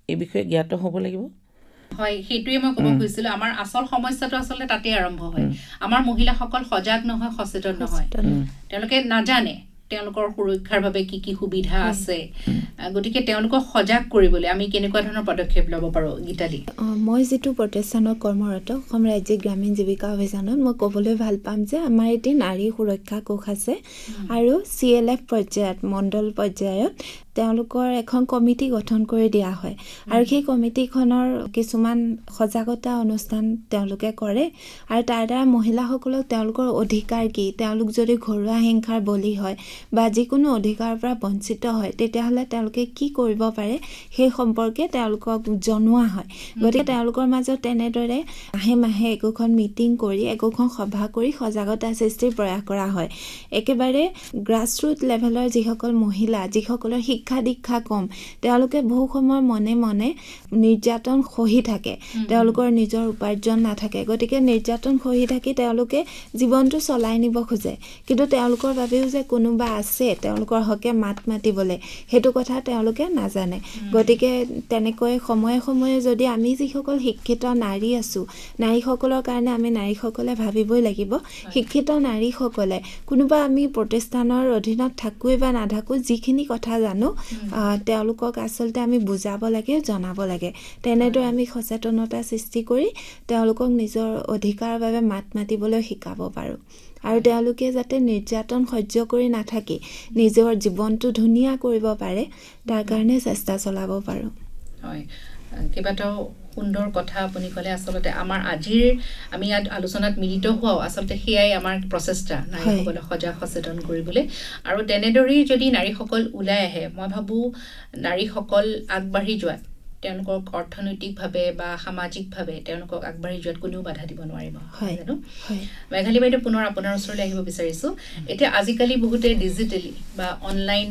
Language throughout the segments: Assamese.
এই বিষয়ে জ্ঞাত হ'ব লাগিব হয় হেতুৱে মই ক'ব খুজিছিলো আমাৰ আসল সমস্যাটো আসলে তাতে আৰম্ভ হয় আমাৰ মহিলাসকল সজাগ নহয় সচেতন নহয় তেওঁলোকে নাজানে তেওঁলোকৰ সুৰক্ষাৰ বাবে কি কি সুবিধা আছে গতিকে তেওঁলোকক সজাগ কৰিবলৈ আমি কেনেকুৱা ধৰণৰ পদক্ষেপ ল'ব পাৰো গীতালি মই যেটো প্ৰতিষ্ঠানত কৰ্মৰত অসম ৰাজ্যিক গ্ৰামীণ জীৱিকা অভিযানত মই ক'বলৈ ভাল পাম যে আমাৰ এটি নাৰী সুৰক্ষা কোষ আছে আৰু CLF পৰ্যায়ত মণ্ডল পৰ্যায়ত তেওঁলোকৰ এখন কমিটি গঠন কৰি দিয়া হয় আৰু সেই কমিটিখনৰ কিছুমান সজাগতা অনুষ্ঠান তেওঁলোকে কৰে আৰু তাৰ দ্বাৰা মহিলাসকলক তেওঁলোকৰ অধিকাৰ কি তেওঁলোক যদি ঘৰুৱা হিংসাৰ বলি হয় বা যিকোনো অধিকাৰৰ পৰা বঞ্চিত হয় তেতিয়াহ'লে তেওঁলোকে কি কৰিব পাৰে সেই সম্পৰ্কে তেওঁলোকক জনোৱা হয় গতিকে তেওঁলোকৰ মাজত তেনেদৰে মাহে একোখন মিটিং কৰি একোখন সভা কৰি সজাগতা সৃষ্টিৰ প্ৰয়াস কৰা হয় একেবাৰে গ্ৰাছৰুট লেভেলৰ যিসকল মহিলা যিসকলৰ শিক্ষা দীক্ষা কম তেওঁলোকে বহু সময় মনে মনে নিৰ্যাতন সহি থাকে তেওঁলোকৰ নিজৰ উপাৰ্জন নাথাকে গতিকে নিৰ্যাতন সহি থাকি তেওঁলোকে জীৱনটো চলাই নিব খোজে কিন্তু তেওঁলোকৰ বাবেও যে কোনোবা আছে তেওঁলোকৰ হকে মাত মাতিবলৈ হেতু কথা তেওঁলোকে নাজানে গতিকে তেনেকৈ সময়ে সময়ে যদি আমি যিসকল শিক্ষিত নাৰী আছো নাৰীসকলৰ কাৰণে আমি নাৰীসকলে ভাবিবই লাগিব শিক্ষিত নাৰীসকলে কোনোবা আমি প্ৰতিষ্ঠানৰ অধীনত থাকুই বা নাথাকো যিখিনি কথা জানো তেওঁলোকক আচলতে আমি বুজাব লাগে জনাব লাগে তেনেদৰে আমি সচেতনতা সৃষ্টি কৰি তেওঁলোকক নিজৰ অধিকাৰৰ বাবে মাত মাতিবলৈ শিকাব পাৰো আৰু তেওঁলোকে যাতে নিৰ্যাতন সহ্য কৰি নাথাকি নিজৰ জীৱনটো ধুনীয়া কৰিব পাৰে তাৰ কাৰণে চেষ্টা চলাব পাৰো হয় কিবাটো সুন্দৰ কথা আপুনি ক'লে আসলতে আমাৰ আজিৰ আমি ইয়াত আলোচনাত মিলিত হোৱাও আসলতে সেয়াই আমাৰ প্ৰচেষ্টা নাৰীসকলক সজাগ সচেতন কৰিবলৈ আৰু তেনেদৰেই যদি নাৰীসকল ওলাই আহে মই ভাবো নাৰীসকল আগবাঢ়ি যোৱাত তেওঁলোকক অৰ্থনৈতিকভাৱে বা সামাজিকভাৱে তেওঁলোকক আগবাঢ়ি যোৱাত কোনো বাধা দিব নোৱাৰিব জানো মেঘালী বাইদেউ পুনৰ আপোনাৰ ওচৰলৈ আহিব বিচাৰিছো এতিয়া আজিকালি বহুতে ডিজিটেলি বা অনলাইন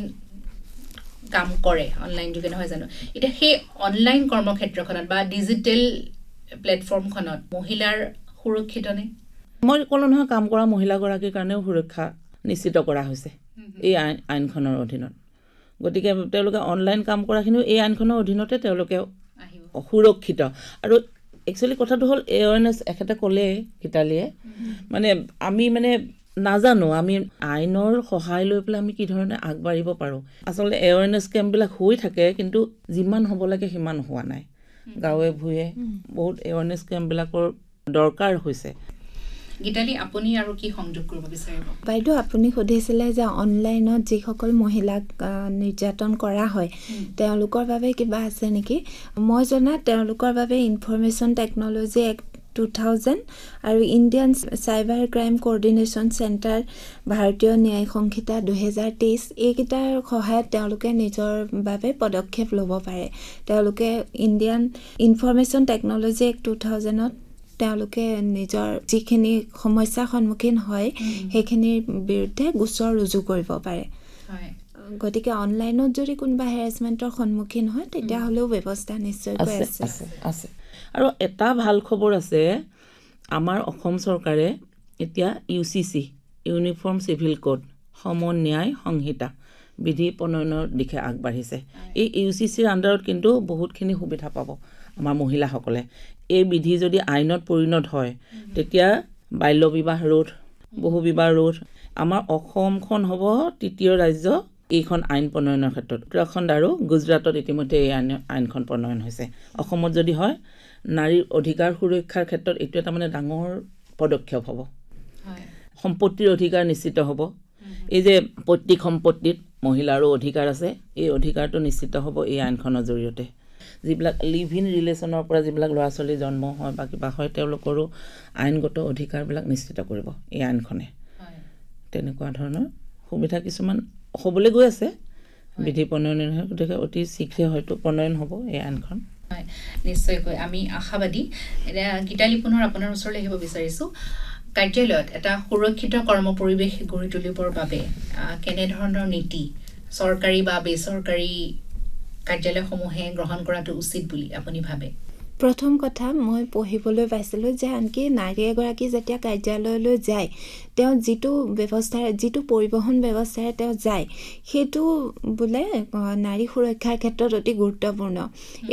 কাম কৰে অনলাইন যোগে নহয় জানো এটা সেই অনলাইন কৰ্মক্ষেত্ৰখনত বা ডিজিটেল প্লেটফৰ্মখনত মহিলাৰ সুৰক্ষিত নে মই ক'লো নহয় কাম কৰা মহিলাগৰাকীৰ কাৰণেও সুৰক্ষা নিশ্চিত কৰা হৈছে এই আইনখনৰ অধীনত গতিকে তেওঁলোকে অনলাইন কাম কৰাখিনিও এই আইনখনৰ অধীনতে তেওঁলোকে সুৰক্ষিত আৰু একচুৱেলি কথাটো হ'ল এৱাৰনেছ এখেতে ক'লে গীতালীয়ে মানে আমি মানে নাজানো আমি আইনৰ সহায় লৈ পেলাই আমি কি ধৰণে আগবাঢ়িব পাৰোঁ আচলতে এৱাৰনেছ কেম্পবিলাক হৈ থাকে কিন্তু যিমান হ'ব লাগে সিমান হোৱা নাই গাঁৱে ভূঞে বহুত এৱাৰনেছ কেম্পবিলাকৰ দৰকাৰ হৈছে গীতালি আপুনি আৰু কি সংযোগ কৰিব বিচাৰিব বাইদেউ আপুনি সুধিছিলে যে অনলাইনত যিসকল মহিলাক নিৰ্যাতন কৰা হয় তেওঁলোকৰ বাবে কিবা আছে নেকি মই জনাত তেওঁলোকৰ বাবে ইনফৰমেশ্যন টেকনলজি এক্ট 2000 আৰু Indian cyber crime coordination centre ভাৰতীয় ন্যায় সংহিতা 2023 এইকেইটাৰ সহায়ত তেওঁলোকে নিজৰ বাবে পদক্ষেপ ল'ব পাৰে তেওঁলোকে ইণ্ডিয়ান ইনফৰমেশ্যন টেকনলজি এক্ট 2000ত তেওঁলোকে নিজৰ যিখিনি সমস্যাৰ সন্মুখীন হয় সেইখিনিৰ বিৰুদ্ধে গোচৰ ৰুজু কৰিব পাৰে গতিকে অনলাইনত যদি কোনোবা হেৰাছমেণ্টৰ সন্মুখীন হয় তেতিয়াহ'লেও ব্যৱস্থা নিশ্চয়কৈ আছে আৰু এটা ভাল খবৰ আছে আমাৰ অসম চৰকাৰে এতিয়া UCC ইউনিফৰ্ম চিভিল কোড সম ন্যায় সংহিতা বিধি প্ৰণয়নৰ দিশে আগবাঢ়িছে এই UCCৰ আণ্ডাৰত কিন্তু বহুতখিনি সুবিধা পাব আমাৰ মহিলাসকলে এই বিধি যদি আইনত পৰিণত হয় তেতিয়া বাল্য বিবাহ ৰোধ বহু বিবাহ ৰোধ আমাৰ অসমখন হ'ব তৃতীয় ৰাজ্য এইখন আইন প্ৰণয়নৰ ক্ষেত্ৰত উত্তৰাখণ্ড আৰু গুজৰাটত ইতিমধ্যে এই আইনখন প্ৰণয়ন হৈছে অসমত যদি হয় নাৰীৰ অধিকাৰ সুৰক্ষাৰ ক্ষেত্ৰত এইটো এটা মানে ডাঙৰ পদক্ষেপ হ'ব সম্পত্তিৰ অধিকাৰ নিশ্চিত হ'ব এই যে পৈতৃক সম্পত্তিত মহিলাৰো অধিকাৰ আছে এই অধিকাৰটো নিশ্চিত হ'ব এই আইনখনৰ জৰিয়তে যিবিলাক লিভ ইন ৰিলেশ্যনৰ পৰা যিবিলাক ল'ৰা ছোৱালী জন্ম হয় বা কিবা হয় তেওঁলোকৰো আইনগত অধিকাৰবিলাক নিশ্চিত কৰিব এই আইনখনে তেনেকুৱা ধৰণৰ সুবিধা কিছুমান হ'বলৈ গৈ আছে বিধি প্ৰণয়ন গতিকে অতি শীঘ্ৰে হয়তো প্ৰণয়ন হ'ব এই আইনখন নিশ্চয়কৈ আমি আশাবাদী এতিয়া গীতালি পুনৰ আপোনাৰ ওচৰলৈ আহিব বিচাৰিছোঁ কাৰ্যালয়ত এটা সুৰক্ষিত কৰ্ম পৰিৱেশ গঢ়ি তুলিবৰ বাবে কেনেধৰণৰ নীতি চৰকাৰী বা বেচৰকাৰী কাৰ্যালয়সমূহে গ্ৰহণ কৰাটো উচিত বুলি আপুনি ভাবে প্ৰথম কথা মই পঢ়িবলৈ পাইছিলোঁ যে আনকি নাৰী এগৰাকী যেতিয়া কাৰ্যালয়লৈ যায় তেওঁ যিটো ব্যৱস্থাৰে যিটো পৰিবহণ ব্যৱস্থাৰে তেওঁ যায় সেইটো বোলে নাৰী সুৰক্ষাৰ ক্ষেত্ৰত অতি গুৰুত্বপূৰ্ণ